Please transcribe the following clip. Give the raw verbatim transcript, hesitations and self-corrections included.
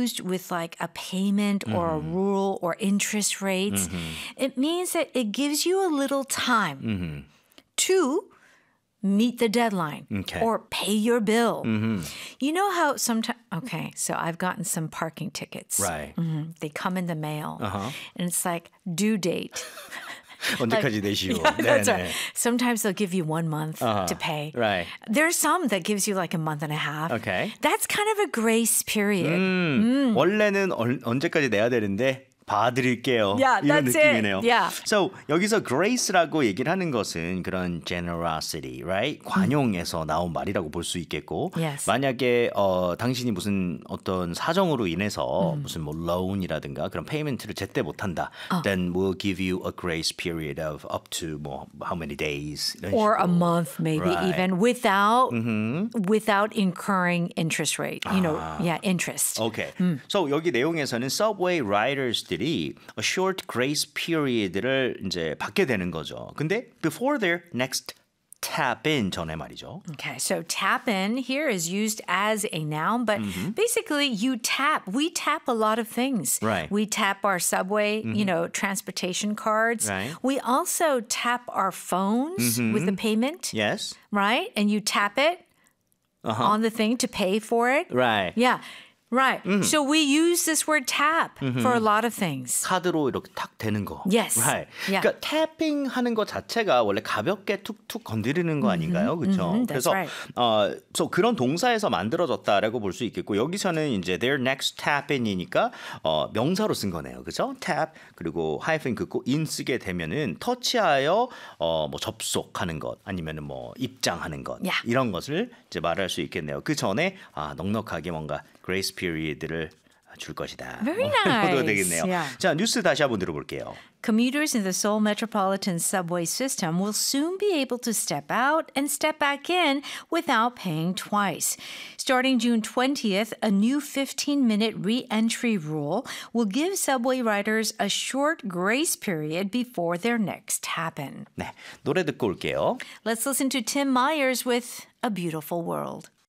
used with like a payment or a rule or interest rates, it means that it gives you a little time to meet the deadline Okay. or pay your bill. You know how sometimes, okay, so I've gotten some parking tickets. Right. Mhm. They come in the mail. Uh-huh. And it's like due date. 언제까지 내시오. Yeah, that's 네네. right. Sometimes they'll give you one month Uh-huh. to pay. Right. There's some that gives you like a month and a half. Okay. That's kind of a grace period. 음, 원래는 얼, 언제까지 내야 되는데 봐드릴게요. Yeah, 이런 that's 느낌이네요. it. Yeah. So 여기서 grace라고 얘기를 하는 것은 그런 generosity, right? 관용에서 나온 말이라고 볼 수 있겠고, Yes. 만약에 어, 당신이 무슨 어떤 사정으로 인해서 무슨 뭐 loan이라든가 그런 payment를 제때 못한다, then we'll give you a grace period of up to 뭐 how many days 이런 Or a 식으로. month maybe Right. even without without incurring interest rate. You know, yeah, interest. Okay. So 여기 내용에서는 subway riders들이 a short grace period를 이제 받게 되는 거죠. 근데 before their next tap in 전에 말이죠. Okay, so tap in here is used as a noun, but basically you tap. We tap a lot of things. Right. We tap our subway, you know, transportation cards. Right. We also tap our phones with the payment, Yes. right? And you tap it on the thing to pay for it. Right. Yeah, right. So we use this word tap for a lot of things. 카드로 이렇게 탁 되는 거. Yes. Right. Yeah. 그러니까 태핑 하는 거 자체가 원래 가볍게 툭툭 건드리는 거 아닌가요? 그렇죠? mhm, that's 그래서 right. 어, so 그런 동사에서 만들어졌다라고 볼 수 있겠고 여기서는 이제 their next tap in이니까 어, 명사로 쓴 거네요. 그렇죠? tap 그리고 하이픈 긋고 in 쓰게 되면은 터치하여 어, 뭐 접속하는 것 아니면은 뭐 입장하는 것 Yeah. 이런 것을 이제 말할 수 있겠네요. 그 전에 아, 넉넉하게 뭔가 grace period를 줄 것이다. Very 도 nice. 되겠네요. Yeah. 자, 뉴스 다시 한번 들어볼게요. Commuters in the Seoul Metropolitan Subway system will soon be able to step out and step back in without paying twice. Starting June twentieth, a new fifteen-minute re-entry rule will give subway riders a short grace period before their next tap-in. 네, 노래 듣고 올게요. Let's listen to Tim Myers with A Beautiful World.